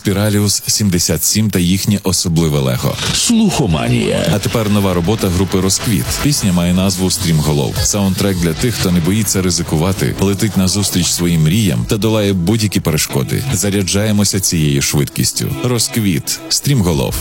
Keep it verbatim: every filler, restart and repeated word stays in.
Спіраліус сімдесят сім та їхнє особливе лего. Слухоманія. А тепер нова робота групи «Розквіт». Пісня має назву «Стрімголов». Саундтрек для тих, хто не боїться ризикувати, летить назустріч своїм мріям та долає будь-які перешкоди. Заряджаємося цією швидкістю. «Розквіт». Стрімголов.